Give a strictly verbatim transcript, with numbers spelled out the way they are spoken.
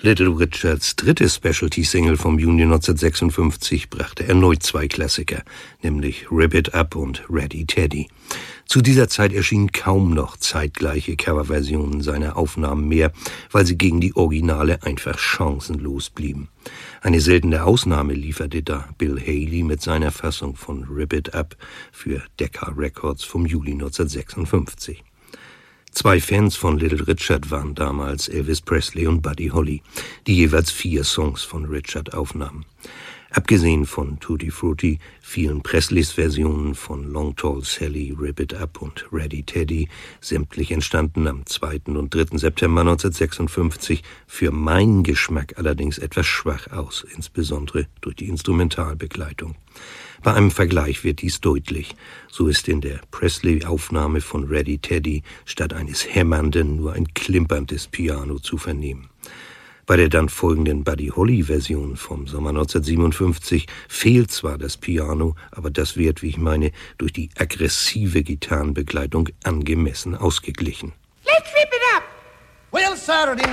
Little Richards dritte Specialty-Single vom Juni neunzehnhundertsechsundfünfzig brachte erneut zwei Klassiker, nämlich Rip It Up und Ready Teddy. Zu dieser Zeit erschienen kaum noch zeitgleiche Coverversionen seiner Aufnahmen mehr, weil sie gegen die Originale einfach chancenlos blieben. Eine seltene Ausnahme lieferte da Bill Haley mit seiner Fassung von Rip It Up für Decca Records vom Juli neunzehnhundertsechsundfünfzig. Zwei Fans von Little Richard waren damals Elvis Presley und Buddy Holly, die jeweils vier Songs von Richard aufnahmen. Abgesehen von Tutti Frutti fielen Presleys Versionen von Long Tall Sally, Rip It Up und Ready Teddy, sämtlich entstanden am zweiten und dritten September neunzehnhundertsechsundfünfzig, für meinen Geschmack allerdings etwas schwach aus, insbesondere durch die Instrumentalbegleitung. Bei einem Vergleich wird dies deutlich. So ist in der Presley-Aufnahme von Ready Teddy statt eines hämmernden nur ein klimperndes Piano zu vernehmen. Bei der dann folgenden Buddy Holly-Version vom Sommer neunzehnhundertsiebenundfünfzig fehlt zwar das Piano, aber das wird, wie ich meine, durch die aggressive Gitarrenbegleitung angemessen ausgeglichen. Let's rip it up! Well, Saturday